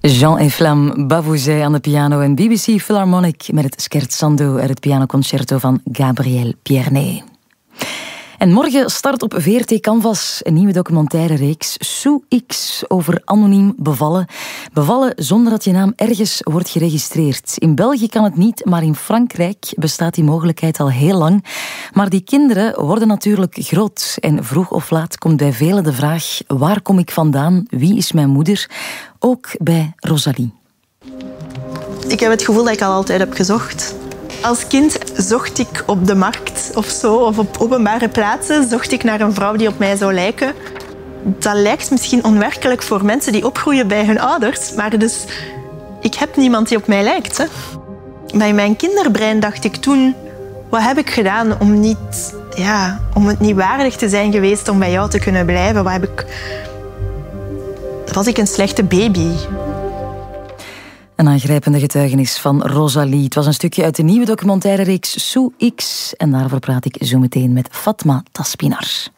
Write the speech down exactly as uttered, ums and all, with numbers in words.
Jean et Flamme Bavouzet aan de piano en B B C Philharmonic met het Scherzando uit het pianoconcerto van Gabriel Pierné. En morgen start op V R T Canvas een nieuwe documentaire reeks Sous X over anoniem bevallen. Bevallen zonder dat je naam ergens wordt geregistreerd. In België kan het niet, maar in Frankrijk bestaat die mogelijkheid al heel lang. Maar die kinderen worden natuurlijk groot en vroeg of laat komt bij velen de vraag: waar kom ik vandaan? Wie is mijn moeder? Ook bij Rosalie. Ik heb het gevoel dat ik al altijd heb gezocht. Als kind zocht ik op de markt of zo, of op openbare plaatsen, zocht ik naar een vrouw die op mij zou lijken. Dat lijkt misschien onwerkelijk voor mensen die opgroeien bij hun ouders, maar dus, ik heb niemand die op mij lijkt. Hè. Maar in mijn kinderbrein dacht ik toen, wat heb ik gedaan om, niet, ja, om het niet waardig te zijn geweest om bij jou te kunnen blijven? Wat heb ik... Was ik een slechte baby? Een aangrijpende getuigenis van Rosalie. Het was een stukje uit de nieuwe documentaire reeks Sous X. En daarvoor praat ik zo meteen met Fatma Taspinar.